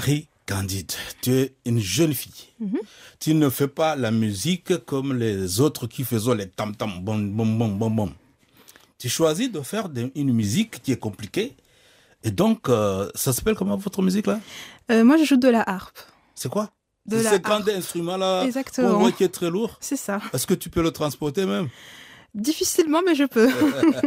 Marie-Candide, tu es une jeune fille. Tu ne fais pas la musique comme les autres qui faisaient les tam-tam, bom, bom, bom, bom, bom. Tu choisis de faire une musique qui est compliquée. Et donc, ça s'appelle comment votre musique là? Moi, je joue de la harpe. C'est quoi? De la C'est ce grand harpe. instrument là Exactement. qu'on voit qui est très lourd. C'est ça. Est-ce que tu peux le transporter même? Difficilement, mais je peux.